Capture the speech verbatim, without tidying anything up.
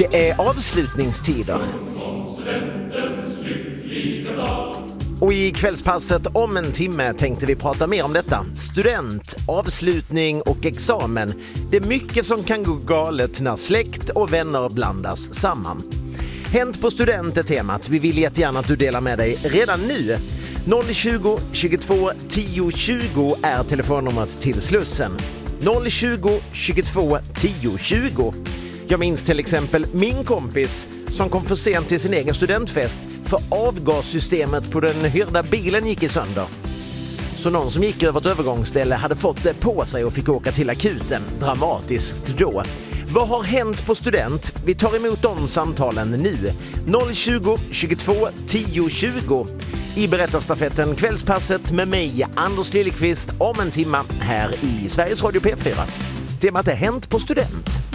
Det är avslutningstider. Och i kvällspasset om en timme tänkte vi prata mer om detta. Student, avslutning och examen. Det är mycket som kan gå galet när släkt och vänner blandas samman. Hänt på student är temat. Vi vill jättegärna att du delar med dig redan nu. noll tjugo, tjugotvå, tio tjugo är telefonnumret till Slussen. noll tjugo, tjugotvå, tio tjugo. Jag minns till exempel min kompis som kom för sent till sin egen studentfest för avgassystemet på den hyrda bilen gick i sönder. Så någon som gick över ett övergångsställe hade fått det på sig och fick åka till akuten. Dramatiskt då. Vad har hänt på student? Vi tar emot de samtalen nu. noll tjugo, tjugotvå, tio tjugo. I berättarstafetten Kvällspasset med mig, Anders Lillekvist, om en timma här i Sveriges Radio P fyra. Temat är Hänt på student.